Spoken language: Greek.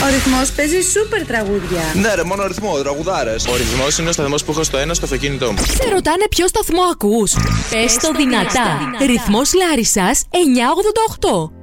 Ο Ρυθμός παίζει σούπερ τραγούδια. Ναι, ρε, μόνο ρυθμό, τραγουδάρες. Ο Ρυθμός είναι ο σταθμός που έχω στο ένα στο αυτοκίνητό μου. Σε ρωτάνε ποιο σταθμό ακούς? Πες το δυνατά. Ρυθμός Λάρισσας 988.